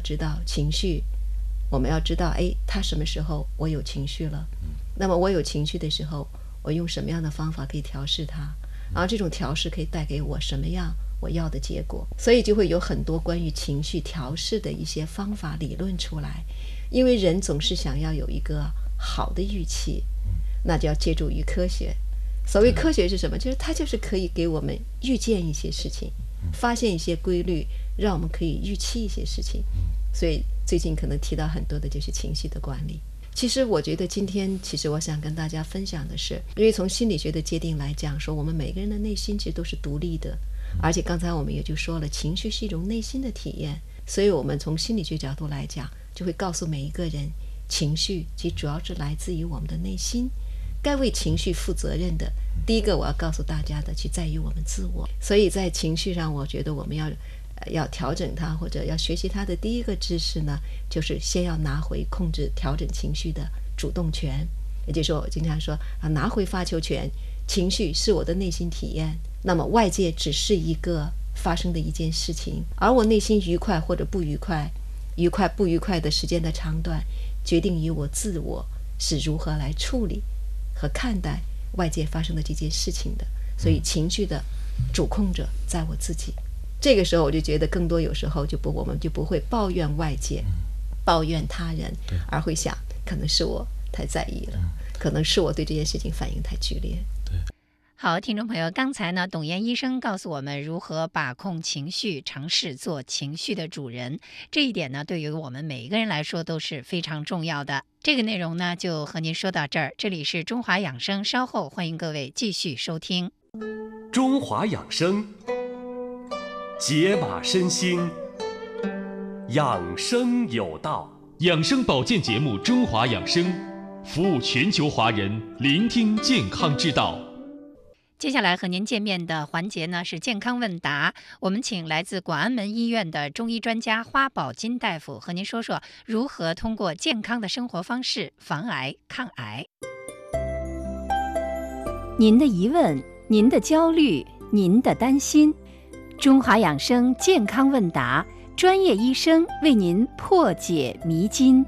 知道情绪，我们要知道他什么时候我有情绪了，那么我有情绪的时候，我用什么样的方法可以调试它，然后这种调试可以带给我什么样我要的结果。所以就会有很多关于情绪调试的一些方法理论出来，因为人总是想要有一个好的预期，那就要借助于科学。所谓科学是什么？就是它就是可以给我们预见一些事情，发现一些规律，让我们可以预期一些事情。所以最近可能提到很多的就是情绪的管理。其实我觉得今天我想跟大家分享的是，因为从心理学的界定来讲，说我们每个人的内心其实都是独立的，而且刚才我们也就说了，情绪是一种内心的体验，所以我们从心理学角度来讲，就会告诉每一个人，情绪其实主要是来自于我们的内心。该为情绪负责任的，第一个我要告诉大家的，去在于我们自我。所以在情绪上，我觉得我们要调整它，或者要学习它的第一个知识呢，就是先要拿回控制、调整情绪的主动权。也就是说，我经常说拿回发球权，情绪是我的内心体验，那么外界只是一个发生的一件事情，而我内心愉快或者不愉快，愉快不愉快的时间的长短，决定于我自我是如何来处理和看待外界发生的这件事情的。所以情绪的主控者在我自己。这个时候我就觉得更多有时候我们就不会抱怨外界，抱怨他人，而会想可能是我太在意了，可能是我对这件事情反应太剧烈。 好，听众朋友，刚才呢，董岩医生告诉我们如何把控情绪，尝试做情绪的主人。这一点呢，对于我们每一个人来说都是非常重要的。这个内容呢，就和您说到这儿。这里是中华养生，稍后欢迎各位继续收听。 中华养生，解码身心，养生有道。 养生保健节目《中华养生》，服务全球华人，聆听健康之道。 接下来和您见面的环节呢是健康问答，我们请来自广安门医院的中医专家花宝金大夫和您说说如何通过健康的生活方式防癌抗癌。 您的疑问，您的焦虑，您的担心，中华养生健康问答，专业医生为您破解迷津。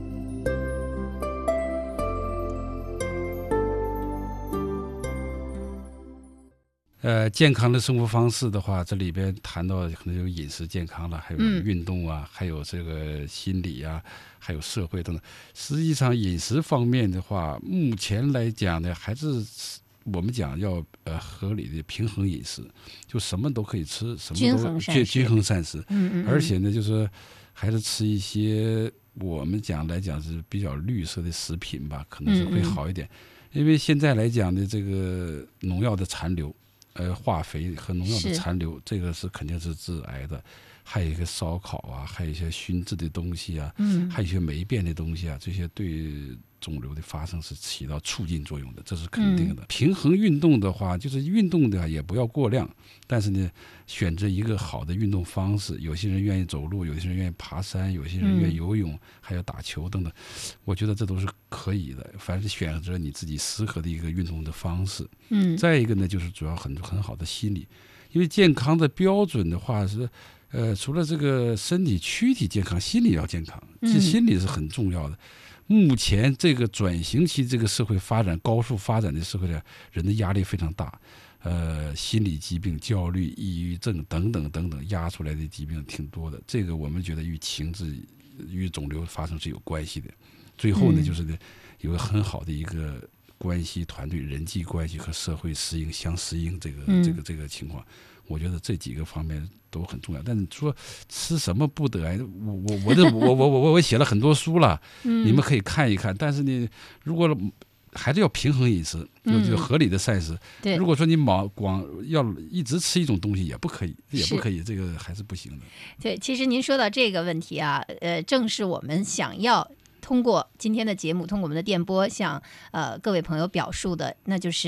健康的生活方式的话，这里边谈到可能有饮食健康了，还有运动啊，还有这个心理啊，还有社会等等。实际上饮食方面的话，目前来讲呢，还是我们讲要合理的平衡饮食，就什么都可以吃，什么都均衡膳食。而且呢，就是还是吃一些我们来讲是比较绿色的食品吧，可能是会好一点。因为现在来讲的这个农药的残留。化肥和农药的残留，这个是肯定是致癌的。还有一个烧烤啊，还有一些熏制的东西啊，还有一些霉变的东西啊，这些对肿瘤的发生是起到促进作用的，这是肯定的。平衡运动的话，就是运动的也不要过量，但是呢，选择一个好的运动方式。有些人愿意走路，有些人愿意爬山，有些人愿意游泳，还有打球等等。我觉得这都是可以的，凡是选择你自己适合的一个运动的方式。再一个呢，就是主要很好的心理，因为健康的标准的话是。除了这个身体躯体健康，心理要健康，这心理是很重要的。目前这个转型期，这个社会发展高速发展的社会上，人的压力非常大，心理疾病、焦虑、抑郁症等等等等压出来的疾病挺多的。这个我们觉得与情志、与肿瘤发生是有关系的。最后呢，就是呢有个很好的一个关系团队、人际关系和社会适应相适应这个情况。我觉得这几个方面都很重要，但是说吃什么不得癌，我写了很多书了，你们可以看一看。但是呢，如果还是要平衡饮食，就合理的膳食。如果说你光要一直吃一种东西，也不可以，这个还是不行的。 对，其实您说到这个问题啊，正是我们想要通过今天的节目，通过我们的电波向各位朋友表述的，那就是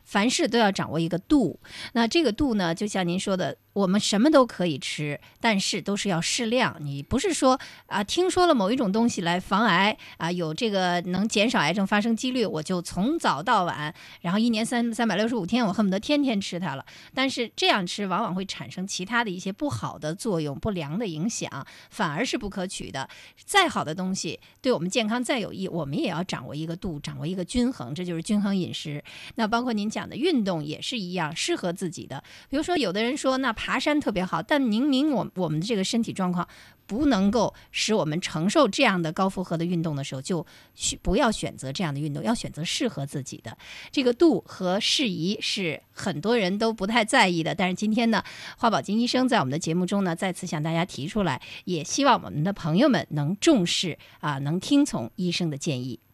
凡事都要掌握一个度。那这个度呢，就像您说的，我们什么都可以吃，但是都是要适量。你不是说听说了某一种东西来防癌有这个能减少癌症发生几率，我就从早到晚，然后1年365天，我恨不得天天吃它了。但是这样吃往往会产生其他的一些不好的作用、不良的影响，反而是不可取的。再好的东西，对我们健康再有益，我们也要掌握一个度，掌握一个均衡，这就是均衡饮食。那包括您讲的运动也是一样，适合自己的。比如说有的人说那爬山特别好，但明明我们的这个身体状况不能够使我们承受这样的高负荷的运动的时候，就不要选择这样的运动，要选择适合自己的。这个度和适宜是很多人都不太在意的，但是今天呢，华宝金医生在我们的节目中呢，再次向大家提出来，也希望我们的朋友们能重视能听从医生的建议。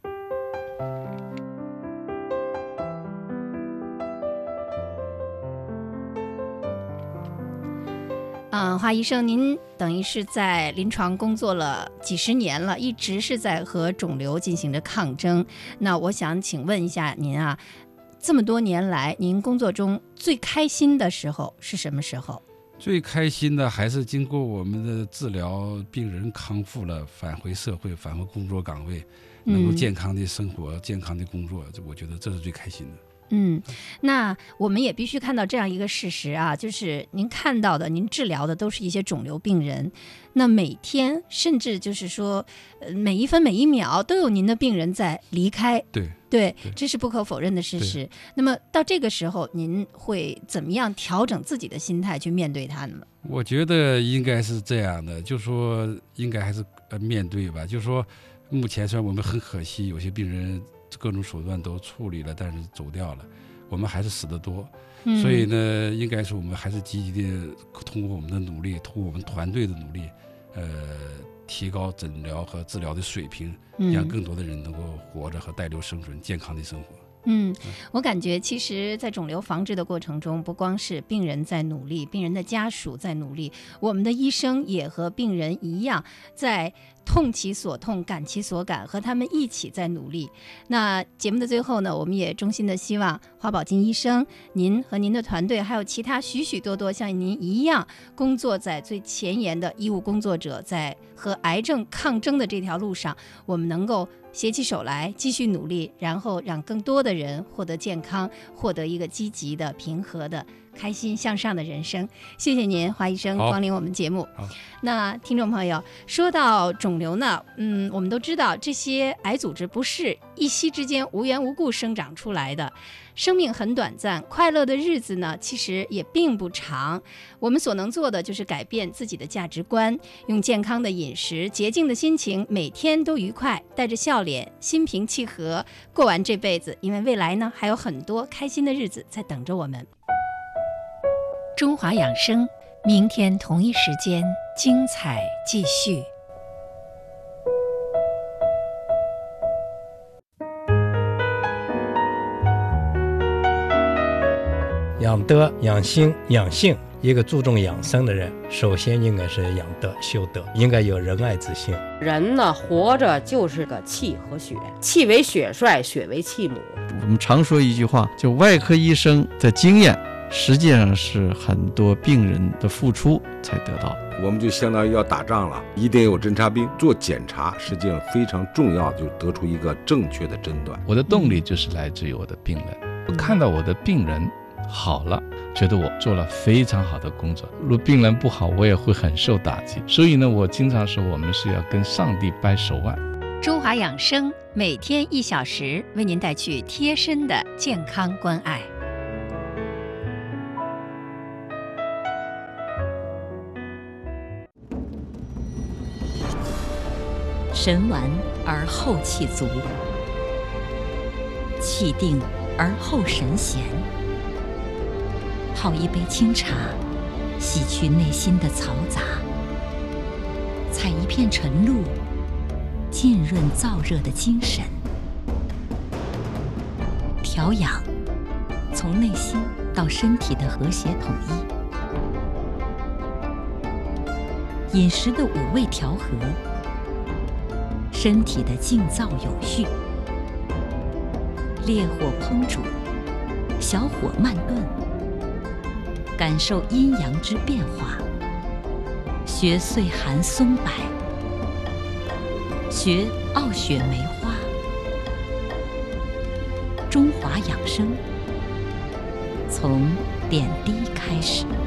华医生，您等于是在临床工作了几十年了，一直是在和肿瘤进行着抗争。那我想请问一下您这么多年来，您工作中最开心的时候是什么时候？ 最开心的还是经过我们的治疗，病人康复了，返回社会，返回工作岗位，能够健康的生活、健康的工作，我觉得这是最开心的。 那我们也必须看到这样一个事实就是您看到的，您治疗的都是一些肿瘤病人，那每天甚至就是说每一分每一秒都有您的病人在离开。对，这是不可否认的事实。那么到这个时候，您会怎么样调整自己的心态去面对它呢？ 我觉得应该是这样的，就说应该还是面对吧。就说目前虽然我们很可惜，有些病人各种手段都处理了，但是走掉了，我们还是死得多。所以呢，应该是我们还是积极的通过我们的努力，通过我们团队的努力，提高诊疗和治疗的水平，让更多的人能够活着和带瘤生存，健康的生活。 我感觉其实在肿瘤防治的过程中，不光是病人在努力，病人的家属在努力，我们的医生也和病人一样，在痛其所痛，感其所感，和他们一起在努力。那节目的最后呢，我们也衷心的希望华宝金医生，您和您的团队，还有其他许许多多像您一样工作在最前沿的医务工作者，在和癌症抗争的这条路上，我们能够携起手来继续努力，然后让更多的人获得健康，获得一个积极的、平和的、开心向上的人生。谢谢您，华医生光临我们节目。那听众朋友，说到肿瘤呢，我们都知道这些癌组织不是一夕之间无缘无故生长出来的，生命很短暂，快乐的日子呢其实也并不长。我们所能做的就是改变自己的价值观，用健康的饮食、洁净的心情，每天都愉快，带着笑脸，心平气和过完这辈子，因为未来呢还有很多开心的日子在等着我们。中华养生，明天同一时间精彩继续。 养德、养心、养性，一个注重养生的人，首先应该是养德、修德，应该有仁爱之心。 人呢，活着就是个气和血，气为血帅，血为气母。 我们常说一句话，就外科医生的经验实际上是很多病人的付出才得到。 我们就相当于要打仗了，一定有侦察兵做检查，实际上非常重要，就得出一个正确的诊断。 我的动力就是来自于我的病人，我看到我的病人好了，觉得我做了非常好的工作。如果病人不好，我也会很受打击。所以呢，我经常说，我们是要跟上帝掰手腕。 中华养生每天1小时，为您带去贴身的健康关爱。 神完而后气足，气定而后神闲。泡一杯清茶，洗去内心的嘈杂；采一片晨露，浸润燥热的精神。调养，从内心到身体的和谐统一。饮食的5味调和，身体的静躁有序。烈火烹煮， 小火慢炖，感受阴阳之变化，学岁寒松柏，学傲雪梅花。中华养生，从点滴开始。